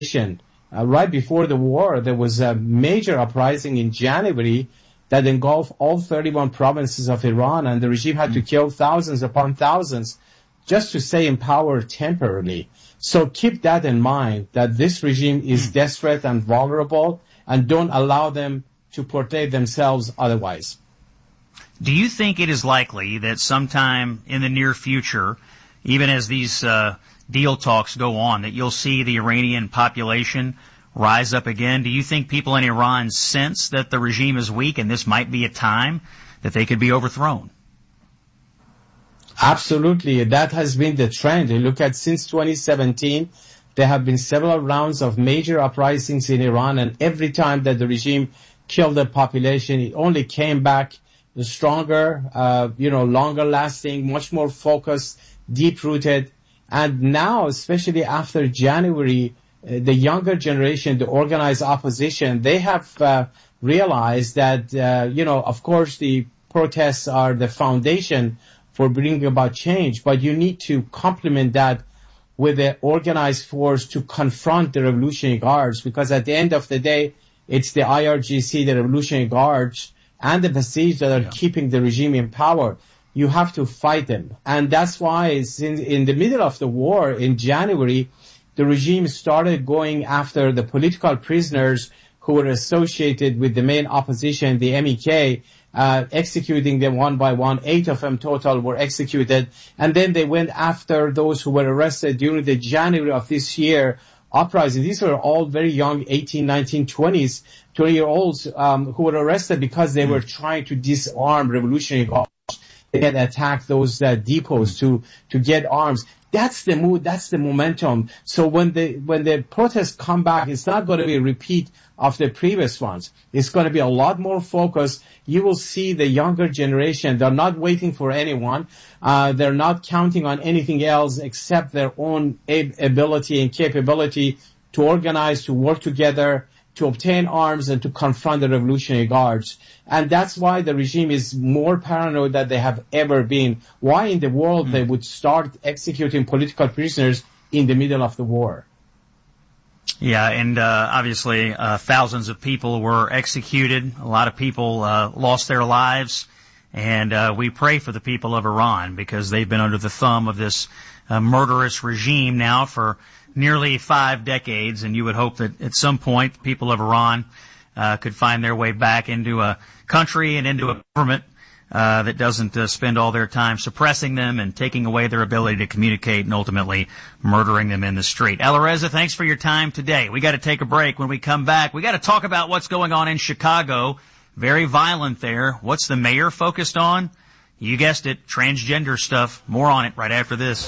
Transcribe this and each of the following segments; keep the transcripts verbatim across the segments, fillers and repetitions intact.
Uh, right before the war, there was a major uprising in January that engulfed all thirty-one provinces of Iran, and the regime had to kill thousands upon thousands just to stay in power temporarily. So keep that in mind, that this regime is desperate and vulnerable, and don't allow them to portray themselves otherwise. Do you think it is likely that sometime in the near future, even as these uh, deal talks go on, that you'll see the Iranian population rise up again? Do you think people in Iran sense that the regime is weak and this might be a time that they could be overthrown? Absolutely. That has been the trend. You look at since twenty seventeen, there have been several rounds of major uprisings in Iran, and every time that the regime killed the population, it only came back stronger, uh, you know, longer lasting, much more focused, deep rooted. And now, especially after January, uh, the younger generation, the organized opposition, they have uh, realized that, uh, you know, of course, the protests are the foundation for bringing about change, but you need to complement that with an organized force to confront the Revolutionary Guards, because at the end of the day, it's the I R G C, the Revolutionary Guards, and the Basij that are yeah. keeping the regime in power. You have to fight them. And that's why in, in the middle of the war in January, the regime started going after the political prisoners who were associated with the main opposition, the M E K, uh, executing them one by one. Eight of them total were executed. And then they went after those who were arrested during the January of this year uprising. These were all very young, eighteen, nineteen, twenties, twenty-year-olds um, who were arrested because they were trying to disarm revolutionary guards. They had attacked those uh, depots to to get arms. That's the mood. That's the momentum. So when the when the protests come back, it's not going to be a repeat of the previous ones. It's going to be a lot more focused. You will see the younger generation. They're not waiting for anyone. Uh, they're not counting on anything else except their own ability and capability to organize, to work together, to obtain arms, and to confront the Revolutionary Guards. And that's why the regime is more paranoid than they have ever been. Why in the world mm. they would start executing political prisoners in the middle of the war? Yeah, and uh, obviously uh, thousands of people were executed. A lot of people uh, lost their lives. And uh, we pray for the people of Iran, because they've been under the thumb of this uh, murderous regime now for nearly five decades, and you would hope that at some point the people of Iran uh, could find their way back into a country and into a government uh, that doesn't uh, spend all their time suppressing them and taking away their ability to communicate and ultimately murdering them in the street. Alireza, thanks for your time today. We got to take a break. When we come back, we got to talk about what's going on in Chicago. Very violent there. What's the mayor focused on? You guessed it, transgender stuff. More on it right after this.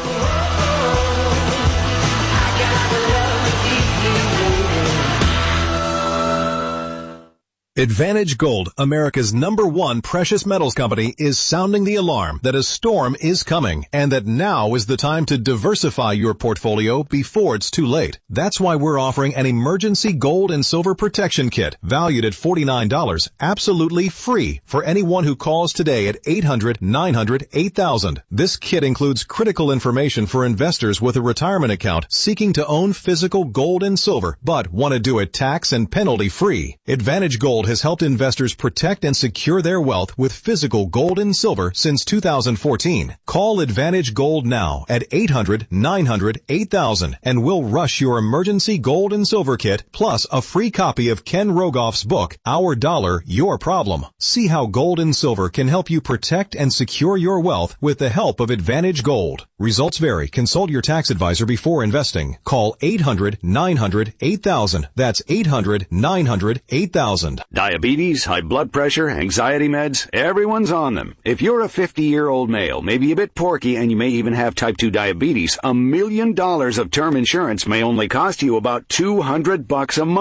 Advantage Gold, America's number one precious metals company, is sounding the alarm that a storm is coming and that now is the time to diversify your portfolio before it's too late. That's why we're offering an emergency gold and silver protection kit valued at forty-nine dollars, absolutely free for anyone who calls today at eight hundred, nine hundred, eight thousand. This kit includes critical information for investors with a retirement account seeking to own physical gold and silver but want to do it tax and penalty free. Advantage Gold has helped investors protect and secure their wealth with physical gold and silver since two thousand fourteen. Call Advantage Gold now at eight hundred, nine hundred, eight thousand and we'll rush your emergency gold and silver kit plus a free copy of Ken Rogoff's book, Our Dollar, Your Problem. See how gold and silver can help you protect and secure your wealth with the help of Advantage Gold. Results vary. Consult your tax advisor before investing. Call eight hundred, nine hundred, eight thousand. That's eight hundred, nine hundred, eight thousand. Diabetes, high blood pressure, anxiety meds, everyone's on them. If you're a fifty-year-old male, maybe a bit porky, and you may even have type two diabetes, a million dollars of term insurance may only cost you about two hundred bucks a month.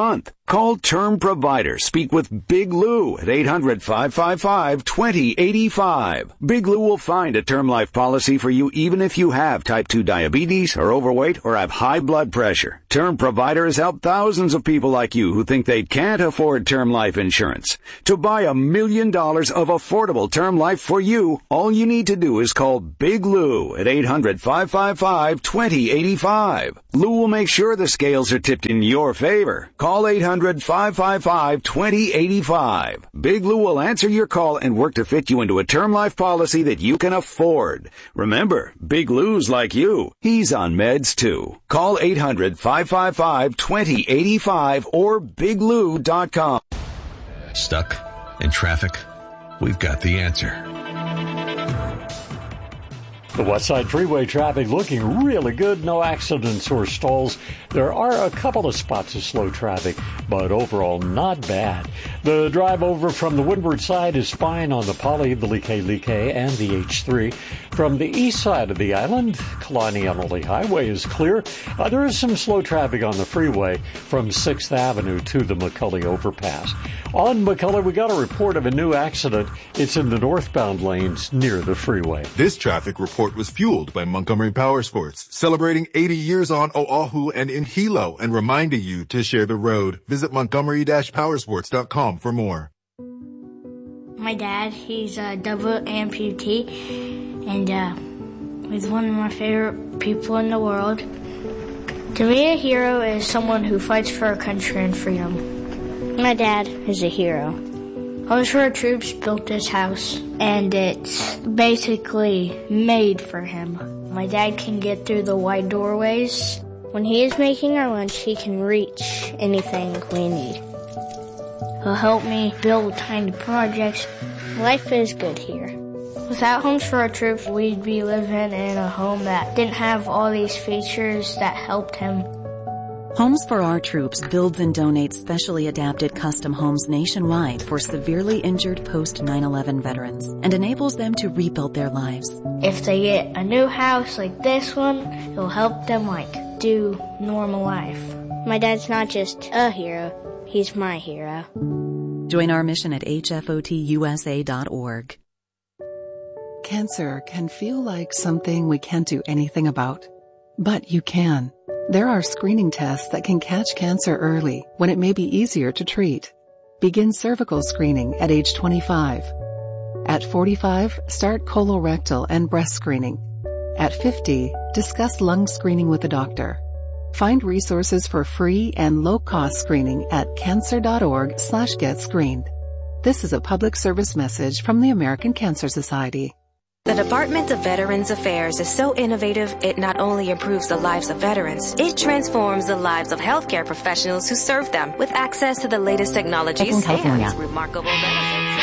Call Term Provider. Speak with Big Lou at eight hundred, five five five, two zero eight five. Big Lou will find a term life policy for you even if you have type two diabetes, are overweight, or have high blood pressure. Term Provider has helped thousands of people like you who think they can't afford term life insurance. To buy a million dollars of affordable term life for you, all you need to do is call Big Lou at eight hundred, five five five, two zero eight five. Lou will make sure the scales are tipped in your favor. Call eight hundred, five five five, two zero eight five. Big Lou will answer your call and work to fit you into a term life policy that you can afford. Remember, Big Lou's like you. He's on meds too. Call eight hundred, five five five, two zero eight five or big lou dot com. Stuck in traffic? We've got the answer. The West Side Freeway traffic looking really good. No accidents or stalls. There are a couple of spots of slow traffic, but overall not bad. The drive over from the windward side is fine on the Poly, the Like-Like, and the H three. From the east side of the island, Kalani-Annalee Highway is clear. Uh, there is some slow traffic on the freeway from sixth Avenue to the McCully overpass. On McCully, we got a report of a new accident. It's in the northbound lanes near the freeway. This traffic report was fueled by Montgomery Powersports, celebrating eighty years on Oahu and in Hilo, and reminding you to share the road. Visit montgomery dash powersports dot com for more. My dad, he's a double amputee, and uh, he's one of my favorite people in the world. To me, a hero is someone who fights for our country and freedom. My dad is a hero. Homes for Our Troops built this house, and it's basically made for him. My dad can get through the wide doorways. When he is making our lunch, he can reach anything we need. He'll help me build tiny projects. Life is good here. Without Homes for Our Troops, we'd be living in a home that didn't have all these features that helped him. Homes for Our Troops builds and donates specially adapted custom homes nationwide for severely injured post nine eleven veterans and enables them to rebuild their lives. If they get a new house like this one, it'll help them, like, do normal life. My dad's not just a hero, he's my hero. Join our mission at H F O T U S A dot org. Cancer can feel like something we can't do anything about, but you can. There are screening tests that can catch cancer early when it may be easier to treat. Begin cervical screening at age twenty-five. At forty-five, start colorectal and breast screening. At fifty, discuss lung screening with a doctor. Find resources for free and low-cost screening at cancer dot org slash get screened. This is a public service message from the American Cancer Society. The Department of Veterans Affairs is so innovative, it not only improves the lives of veterans, it transforms the lives of healthcare professionals who serve them with access to the latest technologies and remarkable benefits.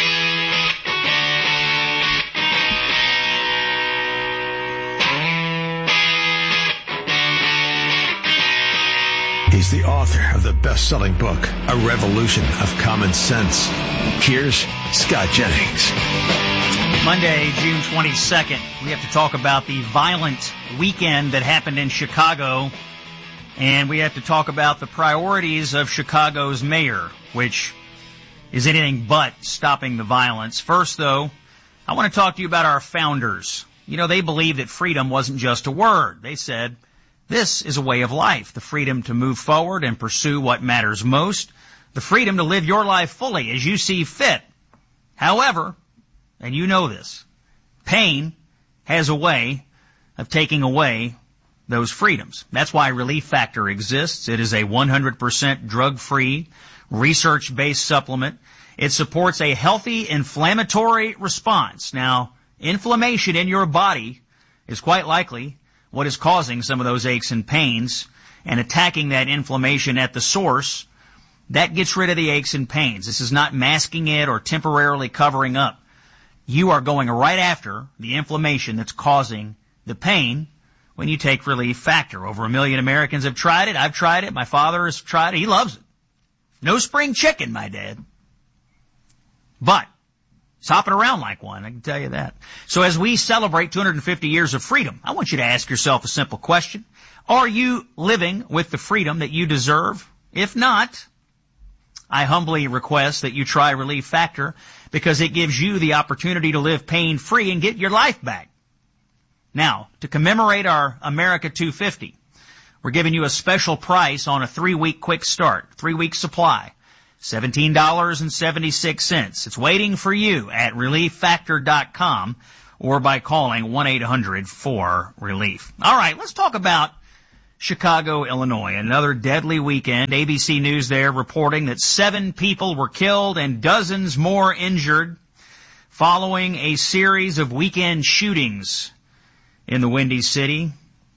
He's the author of the best-selling book, A Revolution of Common Sense. Here's Scott Jennings. Monday, June twenty-second, we have to talk about the violent weekend that happened in Chicago, and we have to talk about the priorities of Chicago's mayor, which is anything but stopping the violence. First, though, I want to talk to you about our founders. You know, they believed that freedom wasn't just a word. They said, this is a way of life, the freedom to move forward and pursue what matters most, the freedom to live your life fully as you see fit. However, and you know this, pain has a way of taking away those freedoms. That's why Relief Factor exists. It is a one hundred percent drug-free, research-based supplement. It supports a healthy inflammatory response. Now, inflammation in your body is quite likely what is causing some of those aches and pains, and attacking that inflammation at the source, that gets rid of the aches and pains. This is not masking it or temporarily covering up. You are going right after the inflammation that's causing the pain when you take Relief Factor. Over a million Americans have tried it. I've tried it. My father has tried it. He loves it. No spring chicken, my dad. But it's hopping around like one, I can tell you that. So as we celebrate two hundred fifty years of freedom, I want you to ask yourself a simple question. Are you living with the freedom that you deserve? If not, I humbly request that you try Relief Factor because it gives you the opportunity to live pain-free and get your life back. Now, to commemorate our America two fifty, we're giving you a special price on a three-week quick start, three-week supply, seventeen dollars and seventy-six cents. It's waiting for you at relief factor dot com or by calling one eight hundred four relief. All right, let's talk about Chicago, Illinois. Another deadly weekend. A B C News there reporting that seven people were killed and dozens more injured following a series of weekend shootings in the Windy City.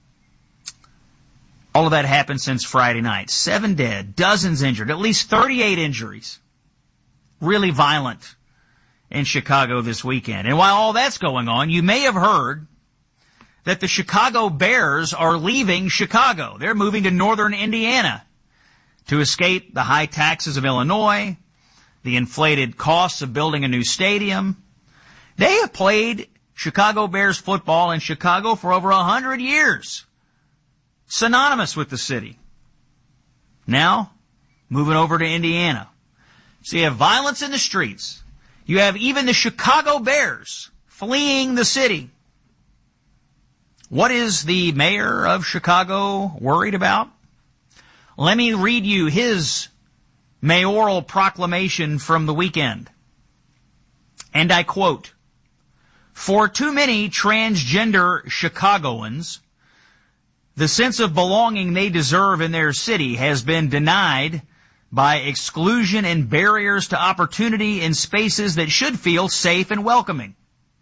All of that happened since Friday night. Seven dead, dozens injured, at least thirty-eight injuries. Really violent in Chicago this weekend. And while all that's going on, you may have heard that the Chicago Bears are leaving Chicago. They're moving to northern Indiana to escape the high taxes of Illinois, the inflated costs of building a new stadium. They have played Chicago Bears football in Chicago for over a hundred years. Synonymous with the city. Now, moving over to Indiana. So you have violence in the streets. You have even the Chicago Bears fleeing the city. What is the mayor of Chicago worried about? Let me read you his mayoral proclamation from the weekend. And I quote, "For too many transgender Chicagoans, the sense of belonging they deserve in their city has been denied by exclusion and barriers to opportunity in spaces that should feel safe and welcoming."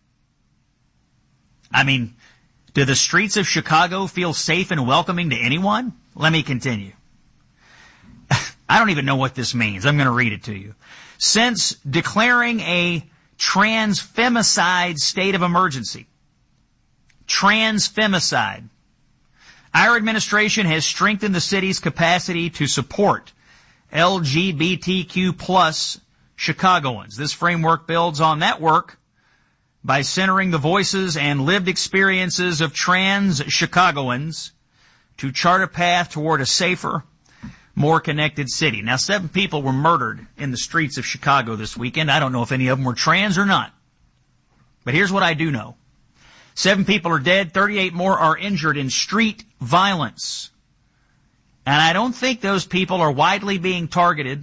I mean, do the streets of Chicago feel safe and welcoming to anyone? Let me continue. I don't even know what this means. I'm going to read it to you. Since declaring a transfemicide state of emergency, transfemicide, our administration has strengthened the city's capacity to support L G B T Q plus Chicagoans. This framework builds on that work by centering the voices and lived experiences of trans Chicagoans to chart a path toward a safer, more connected city. Now, seven people were murdered in the streets of Chicago this weekend. I don't know if any of them were trans or not. But here's what I do know. Seven people are dead, thirty-eight more are injured in street violence. And I don't think those people are widely being targeted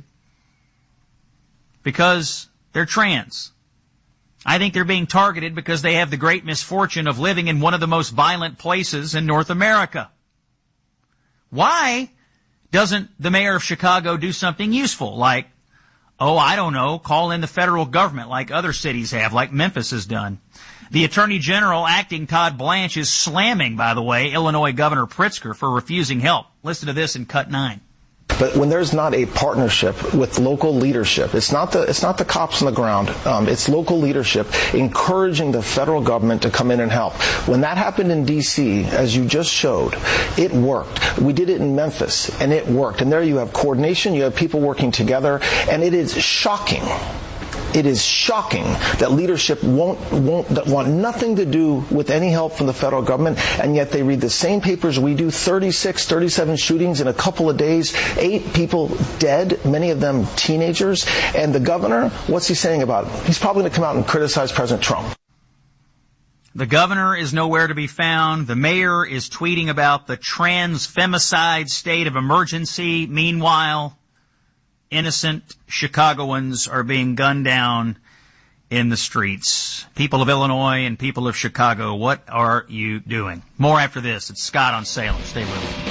because they're trans. I think they're being targeted because they have the great misfortune of living in one of the most violent places in North America. Why doesn't the mayor of Chicago do something useful like, oh, I don't know, call in the federal government like other cities have, like Memphis has done? The Attorney General, acting Todd Blanche, is slamming, by the way, Illinois Governor Pritzker for refusing help. Listen to this in cut nine. But when there's not a partnership with local leadership, it's not the it's not the cops on the ground. Um, it's local leadership encouraging the federal government to come in and help. When that happened in D C, as you just showed, it worked. We did it in Memphis, and it worked. And there you have coordination, you have people working together, and it is shocking. It is shocking that leadership won't, won't want nothing to do with any help from the federal government, and yet they read the same papers we do. thirty-six, thirty-seven shootings in a couple of days, eight people dead, many of them teenagers. And the governor, what's he saying about it? He's probably going to come out and criticize President Trump. The governor is nowhere to be found. The mayor is tweeting about the transfemicide state of emergency. Meanwhile, innocent Chicagoans are being gunned down in the streets. People of Illinois and people of Chicago, what are you doing? More after this. It's Scott on Salem. Stay with us.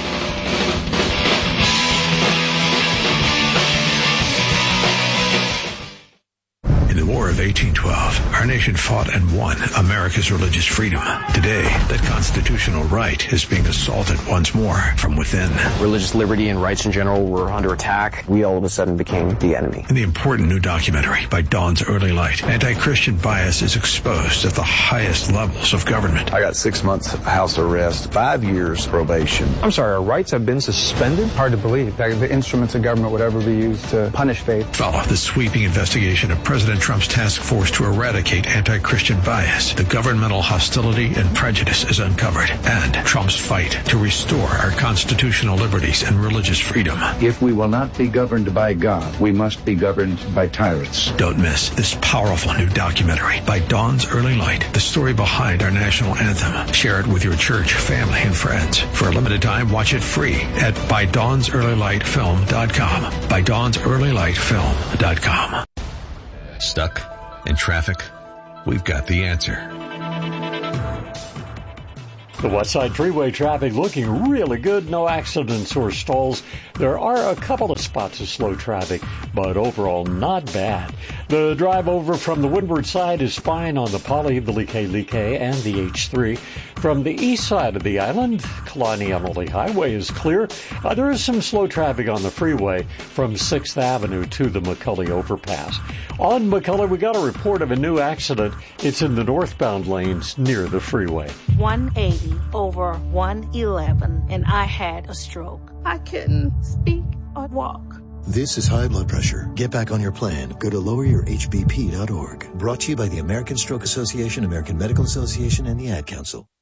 In the War of eighteen twelve, our nation fought and won America's religious freedom. Today, that constitutional right is being assaulted once more from within. Religious liberty and rights in general were under attack. We all of a sudden became the enemy. In the important new documentary by Dawn's Early Light, anti-Christian bias is exposed at the highest levels of government. I got six months house arrest, five years probation. I'm sorry, our rights have been suspended? Hard to believe that the instruments of government would ever be used to punish faith. Follow the sweeping investigation of President Trump's task task force to eradicate anti-Christian bias. The governmental hostility and prejudice is uncovered. And Trump's fight to restore our constitutional liberties and religious freedom. If we will not be governed by God, we must be governed by tyrants. Don't miss this powerful new documentary, By Dawn's Early Light, the story behind our national anthem. Share it with your church, family, and friends. For a limited time, watch it free at by dawns early light film dot com. by dawns early light film dot com. Stuck in traffic? We've got the answer. The West Side Freeway traffic looking really good. No accidents or stalls. There are a couple of spots of slow traffic, but overall not bad. The drive over from the windward side is fine on the Poly, the Like-Like, and the H three. From the east side of the island, Kalani-Emily Highway is clear. Uh, there is some slow traffic on the freeway from sixth Avenue to the McCully overpass. On McCully, we got a report of a new accident. It's in the northbound lanes near the freeway. one eighty over one eleven, and I had a stroke. I couldn't speak or walk. This is high blood pressure. Get back on your plan. Go to lower your H B P dot org. Brought to you by the American Stroke Association, American Medical Association, and the Ad Council.